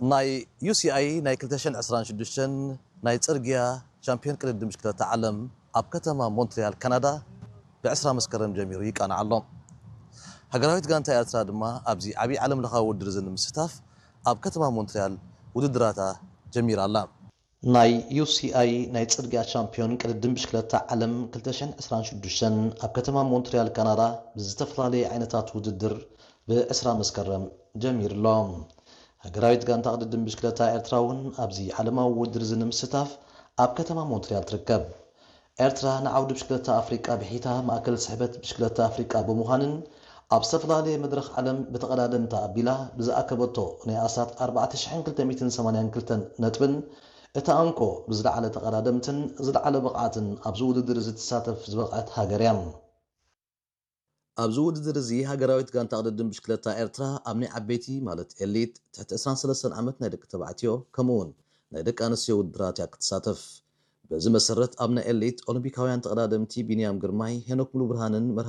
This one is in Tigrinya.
ናይ UCI ናይ 2026 ናይ ጽርግያ ቻምፒዮን ቅድድም ብሽክለታ ዓለም ኣብ ከተማ ሞንትሪያል ካናዳ ብ20 መስከረም ጀሚሩ ይቃና ኣሎ። ሃገራዊት ጋንታ ኤርትራ ድማ ኣብዚ ዓቢ ዓለም ለኻዊ ውድድር ንምስታፍ ኣብ ከተማ ሞንትሪያል ውድድራታ ጀሚራ ኣላ። ናይ UCI ናይ ጽርግያ ቻምፒዮን ቅድድም ብሽክለታ ዓለም 2026 ኣብ ከተማ ሞንትሪያል ካናዳ ብዝተፈላለየ ዓይነታት ውድድር ብ20 መስከረም ጀሚሩ ኣሎ። ሃገራዊት ጋንታ ቅድድም ብሽክለታ ኤርትራ እውን ኣብዚ ዓለማዊ ውድድር ንምስታፍ ኣብ ከተማ ሞንትሪያል ትርከብ። ኤርትራ ንዓውዲ ብሽክለታ ኣፍሪቃ ብሒታ ማእከል ስሕበት ብሽክለታ ኣፍሪቃ ብምዃንን ኣብ ዝተፈላለየ መድረኽ ዓለም ብተቐዳደምታ ኣቢላ ብዝኣከበቶ ናይ ኣሳት 4282 ነጥብን እታ ኣንቆ ብዝለዓለ ተቐዳደምትን ዝለዓለ ብቕዓትን ኣብዚ ውድድር ዝትሳተፍ ዝበቕዐት ሃገር እያ። ኣብዚ ውድድር እዚ ሃገራዊት ጋንታ ቅድድም ብሽክለታ ኤርትራ ኣብ ናይ ዓበይቲ ማለት ኤሊት ትሕቲ 23 ዓመት ናይ ደቂ ተባዕትዮ ከምኡውን ናይ ደቂ ኣንስትዮ ውድድራት እያ ክትሳተፍ። በዚ መሰረት ኣብ ናይ ኤሊት ኦሎምፒካውያን ተቐዳደምቲ ቢንያም ግርማይ፣ ሄኖክ ሙሉ ብርሃንን